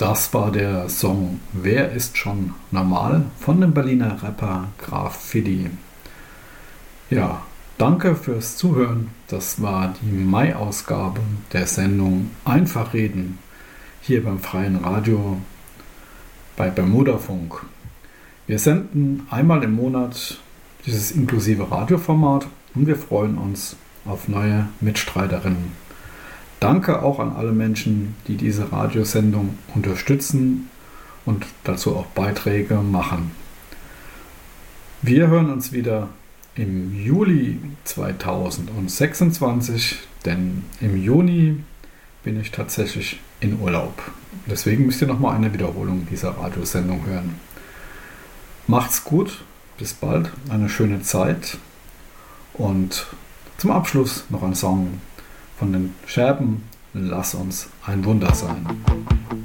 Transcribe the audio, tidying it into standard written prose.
Das war der Song Wer ist schon normal von dem Berliner Rapper Graf Fiddy. Ja, danke fürs Zuhören. Das war die Mai-Ausgabe der Sendung Einfach reden hier beim Freien Radio bei Bermudafunk. Wir senden einmal im Monat dieses inklusive Radioformat und wir freuen uns auf neue Mitstreiterinnen. Danke auch an alle Menschen, die diese Radiosendung unterstützen und dazu auch Beiträge machen. Wir hören uns wieder im Juli 2026, denn im Juni bin ich tatsächlich in Urlaub. Deswegen müsst ihr nochmal eine Wiederholung dieser Radiosendung hören. Macht's gut, bis bald, eine schöne Zeit und zum Abschluss noch ein Song von den Scherben, Lass uns ein Wunder sein.